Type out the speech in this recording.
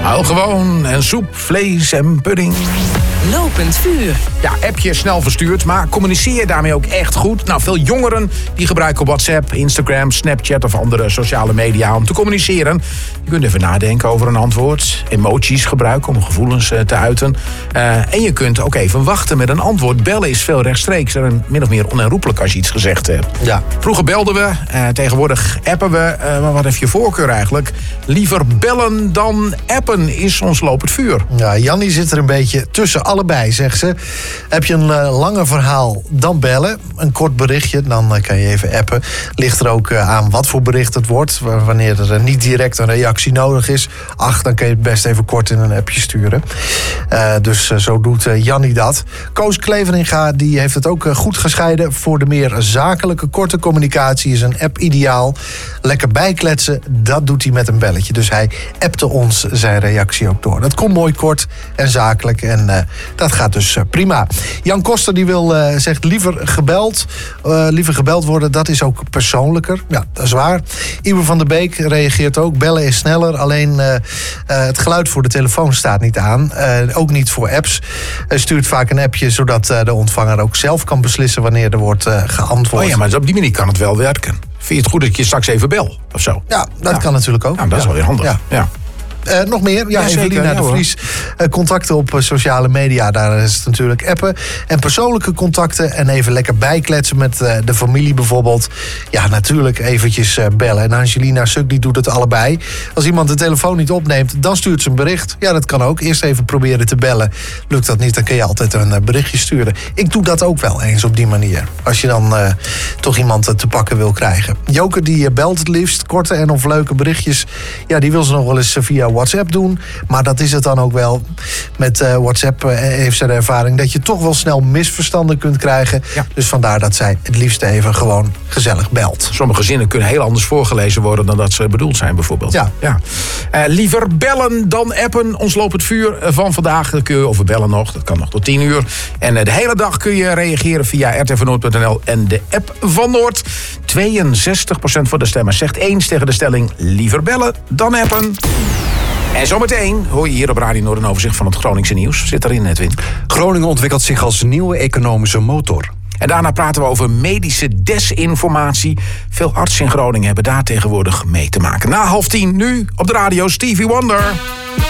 Nou, gewoon en soep, vlees en pudding. Lopend vuur. Ja, appje snel verstuurd, maar communiceer je daarmee ook echt goed? Nou, veel jongeren die gebruiken WhatsApp, Instagram, Snapchat of andere sociale media om te communiceren. Je kunt even nadenken over een antwoord. Emojis gebruiken om gevoelens te uiten. En je kunt ook even wachten met een antwoord. Bellen is veel rechtstreeks en min of meer onherroepelijk als je iets gezegd hebt. Ja. Vroeger belden we, tegenwoordig appen we. Maar wat heeft je voorkeur eigenlijk? Liever bellen dan appen is ons lopend vuur. Ja, Jannie zit er een beetje tussen allebei, zegt ze. Heb je een langer verhaal, dan bellen. Een kort berichtje, dan kan je even appen. Ligt er ook aan wat voor bericht het wordt. Wanneer er niet direct een reactie nodig is. Dan kun je het best even kort in een appje sturen. Dus zo doet Jannie dat. Koos Kleveringa die heeft het ook goed gescheiden. Voor de meer zakelijke, korte communicatie is een app ideaal. Lekker bijkletsen, dat doet hij met een belletje. Dus hij appte ons zijn reactie ook door. Dat komt mooi kort en zakelijk. En dat gaat dus prima. Jan Koster die zegt liever gebeld worden. Dat is ook persoonlijker. Ja, dat is waar. Iwer van der Beek reageert ook. Bellen is sneller. Alleen het geluid voor de telefoon staat niet aan. Ook niet voor apps. Stuurt vaak een appje zodat de ontvanger ook zelf kan beslissen wanneer er wordt geantwoord. Oh ja, maar op die manier kan het wel werken. Vind je het goed dat ik je straks even bel? Of zo? Ja, dat kan natuurlijk ook. Nou, dat is wel weer handig. Ja. Nog meer? Ja, zeker, Evelina de Vries. Contacten op sociale media, daar is het natuurlijk appen. En persoonlijke contacten en even lekker bijkletsen met de familie bijvoorbeeld. Ja, natuurlijk eventjes bellen. En Angelina Suk die doet het allebei. Als iemand de telefoon niet opneemt, dan stuurt ze een bericht. Ja, dat kan ook. Eerst even proberen te bellen. Lukt dat niet, dan kun je altijd een berichtje sturen. Ik doe dat ook wel eens op die manier. Als je dan toch iemand te pakken wil krijgen. Joke die belt het liefst. Korte en of leuke berichtjes. Ja, die wil ze nog wel eens via WhatsApp doen, maar dat is het dan ook wel. Met WhatsApp heeft zij de ervaring dat je toch wel snel misverstanden kunt krijgen. Ja. Dus vandaar dat zij het liefst even gewoon gezellig belt. Sommige zinnen kunnen heel anders voorgelezen worden dan dat ze bedoeld zijn bijvoorbeeld. Ja. Liever bellen dan appen. Ons lopend vuur van vandaag. Dan kun je over bellen nog. Dat kan nog tot 10 uur. En de hele dag kun je reageren via rtvnoord.nl en de app van Noord. 62% van de stemmers zegt eens tegen de stelling liever bellen dan appen. En zometeen hoor je hier op Radio Noord een overzicht van het Groningse nieuws. Zit erin, Edwin. Groningen ontwikkelt zich als nieuwe economische motor. En daarna praten we over medische desinformatie. Veel artsen in Groningen hebben daar tegenwoordig mee te maken. Na 9:30 nu op de radio Stevie Wonder.